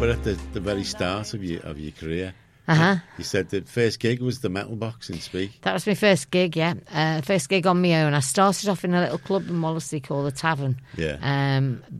remember at the very start of your career, you said the first gig was the Metal Box in Speke. That was my first gig, yeah. First gig on my own. I started off in a little club in Wallasey called The Tavern. Yeah.